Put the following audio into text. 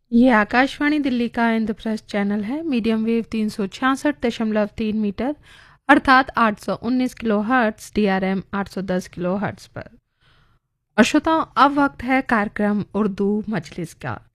ये आकाशवाणी दिल्ली का इंद्रप्रस्थ चैनल है। मीडियम वेव 366.3 मीटर अर्थात 819 kilo hertz, DRM 810 kilo hertz पर। और श्रोताओं, अब वक्त है कार्यक्रम उर्दू मजलिस का।